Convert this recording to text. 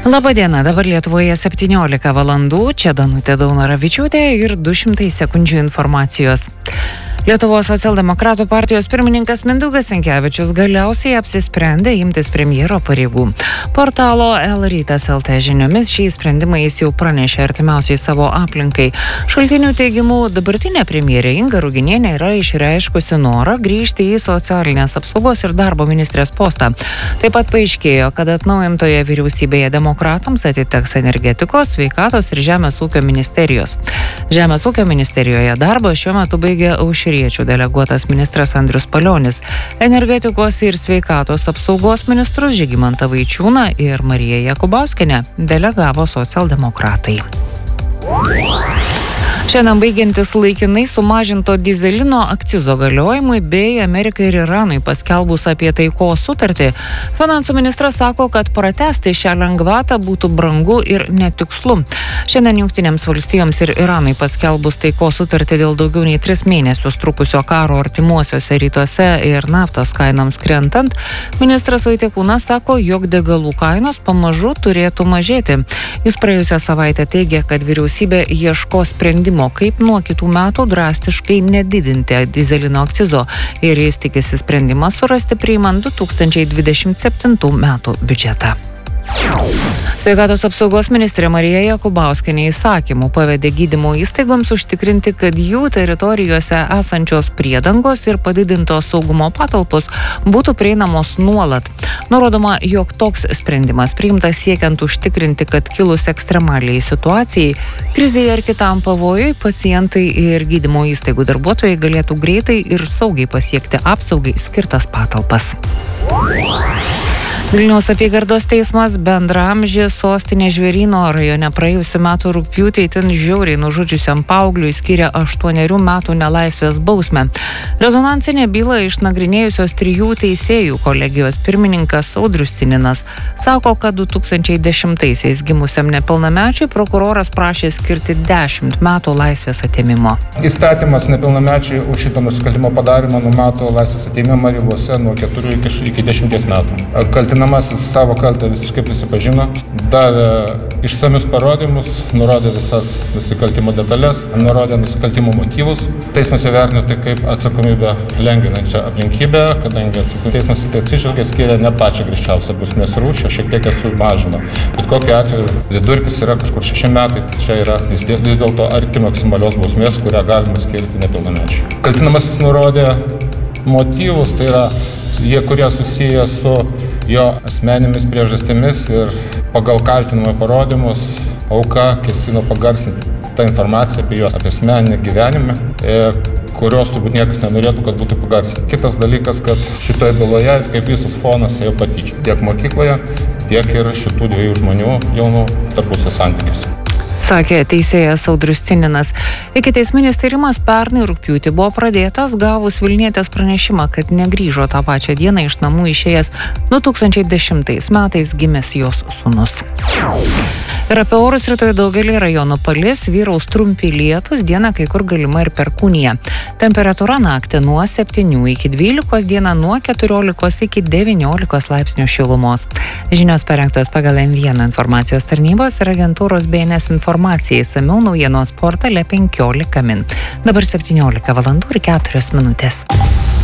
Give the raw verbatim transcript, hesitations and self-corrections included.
Labadiena, dabar Lietuvoje septyniolika valandų, čia Danutė Daunoravičiūtė ir du šimtai sekundžių informacijos. Lietuvos socialdemokratų partijos pirmininkas Mindaugas Sinkevičius galiausiai apsisprendė imtis premjero pareigų. Portalo L rytas L T žiniomis šiais sprendimais jau pranešė artimiausiai savo aplinkai. Šaltinių teigimu, dabartinė premjerė Inga Ruginienė yra išreiškusi norą grįžti į socialinės apsaugos ir darbo ministrės postą. Taip pat paaiškėjo, kad atnaujintoje vyriausybėje demokratams atiteks energetikos, sveikatos ir žemės ūkio ministerijos. Žemės ūkio ministerijoje darbą šiuo metu baigė Aušriečių deleguotas ministras Andrius Palionis. Energetikos ir sveikatos apsaugos ministrus Žygimantą Vaičiūną ir Mariją Jakubauskienę delegavo socialdemokratai. Šiandien baigiantis laikinai sumažinto dyzelino akcizo galiojimui bei Amerikai ir Iranui paskelbus apie taikos sutartį, finansų ministras sako, kad pratęsti šią lengvatą būtų brangu ir netikslu. Šiandien Jungtinėms valstijoms ir Iranui paskelbus taikos sutartį dėl daugiau nei tris mėnesius trukusio karo artimuosiuose rytuose ir naftos kainoms krentant, ministras Vaitekūnas sako, jog degalų kainos pamažu turėtų mažėti. Jis praėjusią savaitę teigė, kad vyriausybė ieško sprendimo, kaip nuo kitų metų drastiškai nedidinti dyzelino akcizo ir jis tikisi sprendimą surasti priimant du tūkstančiai dvidešimt septintų metų biudžetą. Sveikatos apsaugos ministrė Marija Jakubauskienė įsakymu pavedė gydymo įstaigoms užtikrinti, kad jų teritorijose esančios priedangos ir padidintos saugumo patalpos būtų prieinamos nuolat. Nurodoma, jog toks sprendimas priimtas siekiant užtikrinti, kad kilus ekstremaliai situacijai, krizei ar kitam pavojui, pacientai ir gydymo įstaigų darbuotojai galėtų greitai ir saugiai pasiekti apsaugai skirtas patalpas. Vilniaus apygardos teismas bendraamžį sostinės Žvėryno rajone praėjusiu metu rugpjūtį itin žiauriai nužudžiusiam paaugliui skyrė aštuonerių metų nelaisvės bausmę. Rezonansinę bylą išnagrinėjusios trijų teisėjų kolegijos pirmininkas Audrius Sininas sako, kad du tūkstančiai dešimtaisiais gimusiam nepilnamečiui prokuroras prašė skirti dešimt metų laisvės atėmimo. Įstatymas nepilnamečiui už šito nusikaltimo padarymą numato laisvės atėmimą ribose nuo keturių iki dešimties metų. Kaltinamasis savo kaltę visiškai prisipažino, davė išsamius parodymus, nurodė visas nusikaltimo detalės, nurodė nusikaltimo motyvus. Teismas įvertino tai kaip atsakomybę lengvinančią aplinkybę, kadangi teismas tai atsižvelgė, skiria ne pačią griežčiausią bausmės rūšį, šiek tiek esu mažino. Bet kokiu atveju vidurkis yra kažkur šeši metai, tai čia yra vis dėlto arti maksimalios bausmės, kurią galima skirti nepilnamečiui. Kaltinamasis nurodė motyvus, tai yra jie, kurie susiję su jo asmenėmis priežastimis ir pagal kaltinimo parodymus auka kesino pagarsinti tą informaciją apie jos apie asmeninį gyvenimą, kurios turbūt niekas nenorėtų, kad būtų pagarsinti. Kitas dalykas, kad šitoje byloje kaip visas fonas ėjo patyčių, tiek mokykloje, tiek ir šitų dviejų žmonių jaunų tarpusio santykiuose. Sakė teisėjas Audrius Sininas. Ikiteisminis tyrimas pernai rugpjūtį buvo pradėtas gavus Vilnietės pranešimą, kad negrįžo tą pačią dieną iš namų išėjęs du tūkstančiai dešimtais metais gimęs jos sūnus. Ir apie orus rytoj daugelį rajonų palis, vyraus trumpi lietūs, dieną kai kur galima ir perkūnija. Temperatūra naktį nuo septynių iki dvylikos, dieną nuo keturiolikos iki devyniolikos laipsnių šilumos. Žinios parengtos pagal M vieną informacijos tarnybos ir agentūros B N S informacijai, išsamiau naujienos portale penkiolika min. Dabar septyniolika valandų ir keturios minutės.